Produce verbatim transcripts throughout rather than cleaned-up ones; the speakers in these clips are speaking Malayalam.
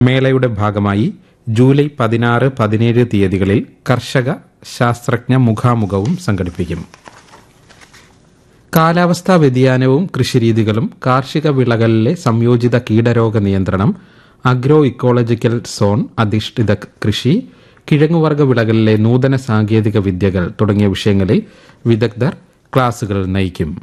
മേളയുടെ ഭാഗമായി ജൂലൈ പതിനാറ് പതിനേഴ് തീയതികളിൽ കർഷക ശാസ്ത്രജ്ഞ മുഖാമുഖവും സംഘടിപ്പിക്കും. കാലാവസ്ഥാ വ്യതിയാനവും കൃഷിരീതികളും, കാർഷിക വിളകളിലെ സംയോജിത കീടരോഗ നിയന്ത്രണം, അഗ്രോ ഇക്കോളജിക്കൽ സോൺ അധിഷ്ഠിത കൃഷി, കിഴങ്ങുവർഗ്ഗ വിളകളിലെ നൂതന സാങ്കേതിക വിദ്യകൾ തുടങ്ങിയ വിഷയങ്ങളിൽ വിദഗ്ധർ ക്ലാസുകൾ നയിക്കും.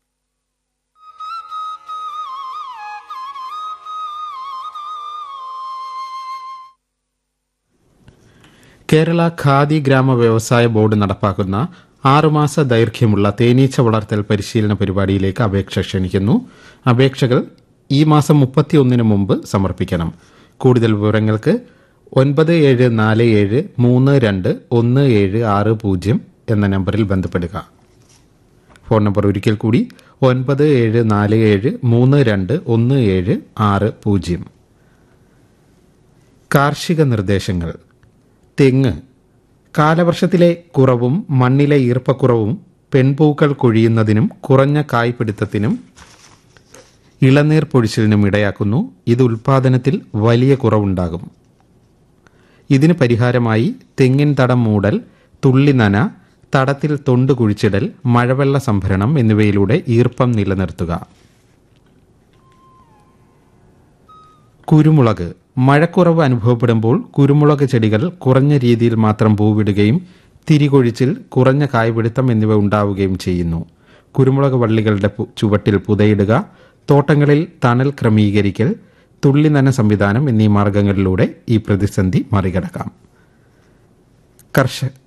കേരള ഖാദി ഗ്രാമ വ്യവസായ ബോർഡ് നടപ്പാക്കുന്ന ആറുമാസ ദൈർഘ്യമുള്ള തേനീച്ച വളർത്തൽ പരിശീലന പരിപാടിയിലേക്ക് അപേക്ഷ ക്ഷണിക്കുന്നു. അപേക്ഷകൾ ഈ മാസം മുപ്പത്തിയൊന്നിന് മുമ്പ് സമർപ്പിക്കണം. കൂടുതൽ വിവരങ്ങൾക്ക് ഒൻപത് ഏഴ് നാല് ഏഴ് മൂന്ന് രണ്ട് ഒന്ന് ഏഴ് ആറ് പൂജ്യം എന്ന നമ്പറിൽ ബന്ധപ്പെടുക. ഫോൺ നമ്പർ ഒരിക്കൽ കൂടി ഒൻപത് ഏഴ് നാല് ഏഴ് മൂന്ന് രണ്ട് ഒന്ന് ഏഴ് ആറ് പൂജ്യം. കാർഷിക നിർദ്ദേശങ്ങൾ. തെങ്ങ്. കാലവർഷത്തിലെ കുറവും മണ്ണിലെ ഈർപ്പക്കുറവും പെൺപൂക്കൾ കൊഴിയുന്നതിനും കുറഞ്ഞ കായ്പിടുത്തത്തിനും ഇളനീർ പൊഴിച്ചിലിനും ഇടയാക്കുന്നു. ഇത് ഉൽപാദനത്തിൽ വലിയ കുറവുണ്ടാകും. ഇതിന് പരിഹാരമായി തെങ്ങിൻ തടം മൂടൽ, തുള്ളിനന, തടത്തിൽ തൊണ്ട് കുഴിച്ചിടൽ, മഴവെള്ള സംഭരണം എന്നിവയിലൂടെ ഈർപ്പം നിലനിർത്തുക. കുരുമുളക്. മഴക്കുറവ് അനുഭവപ്പെടുമ്പോൾ കുരുമുളക് ചെടികൾ കുറഞ്ഞ രീതിയിൽ മാത്രം പൂവിടുകയും തിരികൊഴിച്ചിൽ, കുറഞ്ഞ കായ്പിടുത്തം എന്നിവ ഉണ്ടാവുകയും ചെയ്യുന്നു. കുരുമുളക് വള്ളികളുടെ ചുവട്ടിൽ പുതയിടുക, തോട്ടങ്ങളിൽ തണൽ ക്രമീകരിക്കൽ, തുള്ളിനന സംവിധാനം എന്നീ മാർഗങ്ങളിലൂടെ ഈ പ്രതിസന്ധി മറികടക്കാം. കർഷക